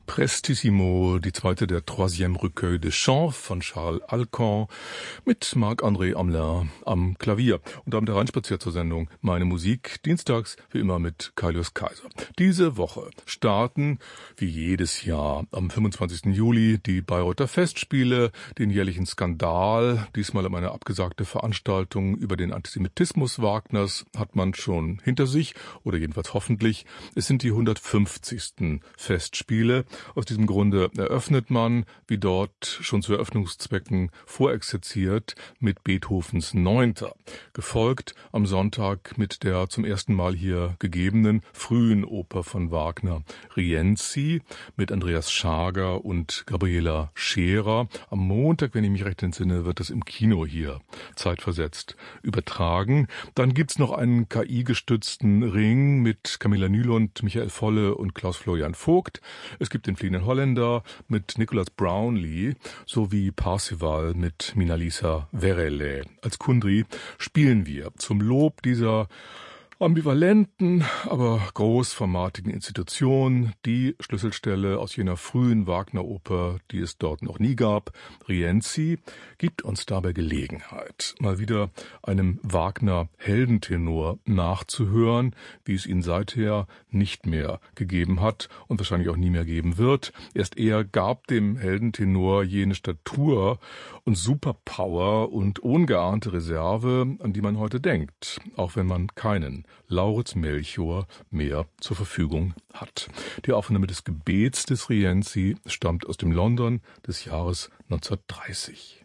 Prestissimo, die zweite der Troisième Recueil de Chants von Charles Alcan mit Marc-André Hamelin am Klavier. Und damit hereinspaziert zur Sendung Meine Musik, dienstags wie immer mit Kaius Kaiser. Diese Woche starten, wie jedes Jahr, am 25. Juli die Bayreuther Festspiele, den jährlichen Skandal. Diesmal um eine abgesagte Veranstaltung über den Antisemitismus Wagners hat man schon hinter sich, oder jedenfalls hoffentlich. Es sind die 150. Festspiele. Aus diesem Grunde eröffnet man, wie dort schon zu Eröffnungszwecken vorexerziert, mit Beethovens 9. Gefolgt am Sonntag mit der zum ersten Mal hier gegebenen frühen Oper von Wagner, Rienzi, mit Andreas Schager und Gabriela Scherer. Am Montag, wenn ich mich recht entsinne, wird das im Kino hier zeitversetzt übertragen. Dann gibt's noch einen KI-gestützten Ring mit Camilla Nylund, Michael Volle und Klaus-Florian Vogt. Es gibt den Fliegenden Holländer mit Nicholas Brownlee sowie Parsival mit Minalisa Verelle. Als Kundry spielen wir zum Lob dieser ambivalenten, aber großformatigen Institution die Schlüsselstelle aus jener frühen Wagner-Oper, die es dort noch nie gab. Rienzi gibt uns dabei Gelegenheit, mal wieder einem Wagner-Heldentenor nachzuhören, wie es ihn seither nicht mehr gegeben hat und wahrscheinlich auch nie mehr geben wird. Erst er gab dem Heldentenor jene Statur und Superpower und ungeahnte Reserve, an die man heute denkt, auch wenn man keinen Lauritz Melchior mehr zur Verfügung hat. Die Aufnahme des Gebets des Rienzi stammt aus dem London des Jahres 1930.